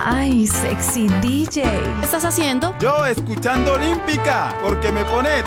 Ay, sexy DJ. ¿Qué estás haciendo? Yo escuchando Olímpica, porque me pone